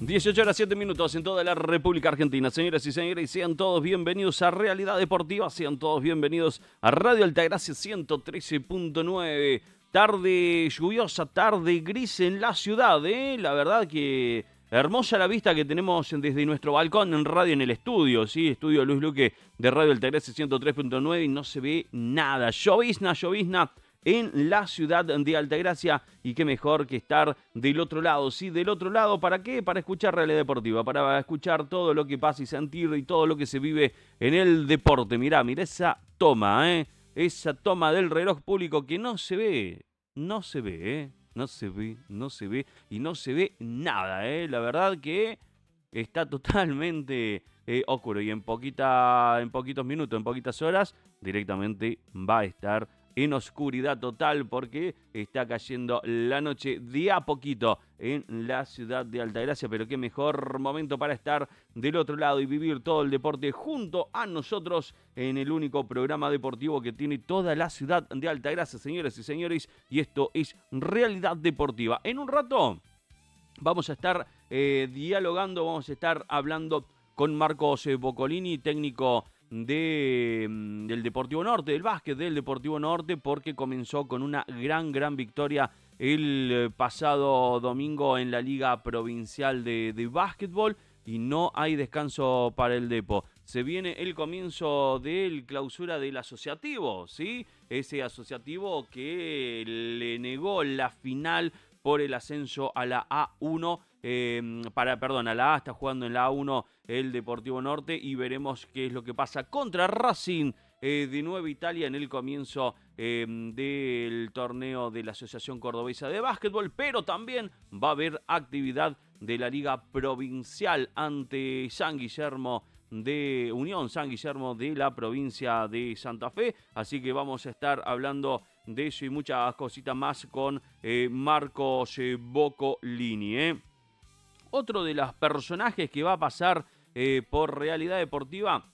18 horas 7 minutos en toda la República Argentina. Señoras y señores, sean todos bienvenidos a Realidad Deportiva, sean todos bienvenidos a Radio Altagracia 113.9. Tarde lluviosa, tarde gris en la ciudad, ¿eh? La verdad que hermosa la vista que tenemos desde nuestro balcón en radio en el estudio, ¿sí? Estudio Luis Luque de Radio Altagracia 103.9 y no se ve nada. Llovizna en la ciudad de Altagracia, y qué mejor que estar del otro lado, ¿sí? Del otro lado, ¿para qué? Para escuchar Realidad Deportiva, para escuchar todo lo que pasa y sentir y todo lo que se vive en el deporte. Mirá esa toma, esa toma del reloj público que no se ve, no se ve, no se ve y no se ve nada, La verdad que está totalmente oscuro y en poquitos minutos, en poquitas horas, directamente va a estar en oscuridad total porque está cayendo la noche de a poquito en la ciudad de Altagracia, pero qué mejor momento para estar del otro lado y vivir todo el deporte junto a nosotros en el único programa deportivo que tiene toda la ciudad de Altagracia, señoras y señores, y esto es Realidad Deportiva. En un rato vamos a estar dialogando, vamos a estar hablando con Marcos Boccolini, técnico del Deportivo Norte, del básquet del Deportivo Norte, porque comenzó con una gran victoria el pasado domingo en la Liga Provincial de Básquetbol y no hay descanso para el Depo. Se viene el comienzo del clausura del asociativo, ¿sí? Ese asociativo que le negó la final por el ascenso a la A1, a la A, está jugando en la A1 el Deportivo Norte y veremos qué es lo que pasa contra Racing de Nueva Italia en el comienzo del torneo de la Asociación Cordobesa de Básquetbol, pero también va a haber actividad de la Liga Provincial ante San Guillermo de Unión San Guillermo de la provincia de Santa Fe, así que vamos a estar hablando de eso y muchas cositas más con Marcos Boccolini. Otro de los personajes que va a pasar por Realidad Deportiva